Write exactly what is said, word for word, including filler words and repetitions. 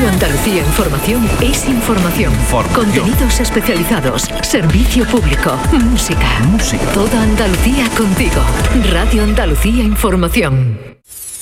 Radio Andalucía Información es información. Información. Contenidos especializados, servicio público, música. Música. Toda Andalucía contigo. Radio Andalucía Información.